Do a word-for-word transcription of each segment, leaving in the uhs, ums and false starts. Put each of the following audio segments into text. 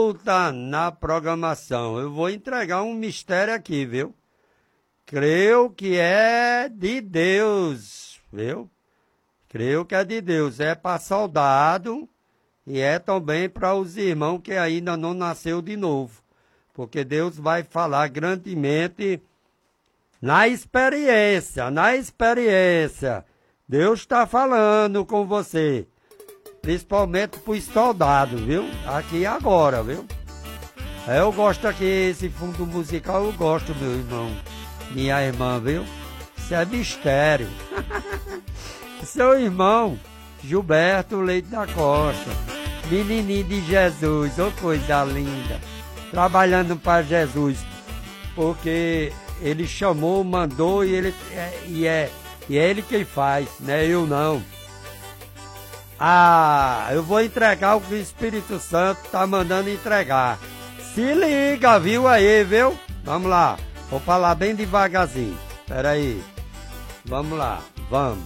volta na programação. Eu vou entregar um mistério aqui, viu? Creio que é de Deus, viu? Creio que é de Deus. É para soldado e é também para os irmãos que ainda não nasceu de novo. Porque Deus vai falar grandemente na experiência, na experiência. Deus está falando com você. Principalmente para os soldados, viu? Aqui e agora, viu? Eu gosto aqui, esse fundo musical, eu gosto, meu irmão. Minha irmã, viu? Isso é mistério. Seu irmão, Gilberto Leite da Costa. Menininho de Jesus, ô coisa linda. Trabalhando para Jesus. Porque ele chamou, mandou e, ele, é, e, é, e é ele quem faz, né? Eu não. Ah, eu vou entregar o que o Espírito Santo tá mandando entregar. Se liga, viu aí, viu? Vamos lá. Vou falar bem devagarzinho. Espera aí. Vamos lá, vamos.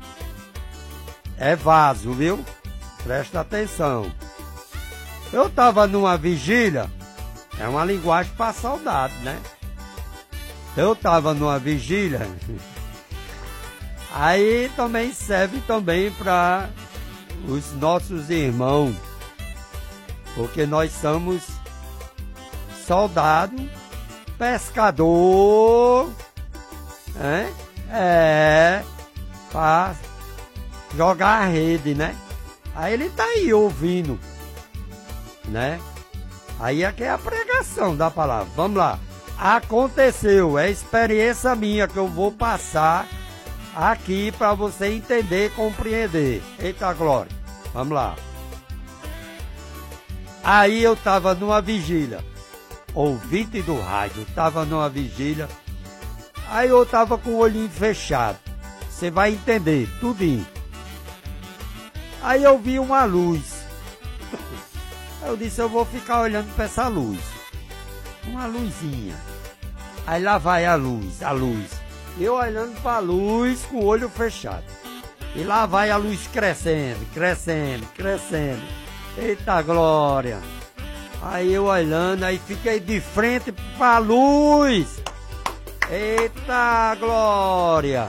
É vaso, viu? Presta atenção. Eu tava numa vigília. É uma linguagem para soldado, né? Eu tava numa vigília. Aí também serve também para os nossos irmãos, porque nós somos soldado, pescador, né? É, para jogar a rede, né? Aí ele tá aí ouvindo, né? Aí aqui é a pregação da palavra. Vamos lá. Aconteceu, é experiência minha que eu vou passar aqui para você entender, compreender. Eita glória. Vamos lá. Aí eu tava numa vigília. Ouvinte do rádio, tava numa vigília. Aí eu tava com o olhinho fechado. Você vai entender, tudinho. Aí eu vi uma luz. Eu disse, eu vou ficar olhando para essa luz. Uma luzinha. Aí lá vai a luz, a luz. Eu olhando para a luz com o olho fechado. E lá vai a luz crescendo, crescendo, crescendo. Eita glória! Aí eu olhando, aí fiquei de frente para a luz. Eita glória!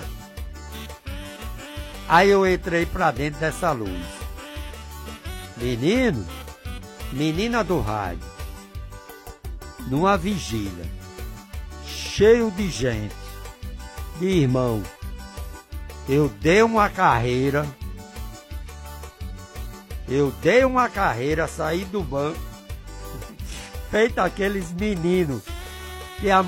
Aí eu entrei para dentro dessa luz. Menino, menina do rádio, numa vigília, cheio de gente, de irmão. Eu dei uma carreira, eu dei uma carreira, saí do banco, feito aqueles meninos que a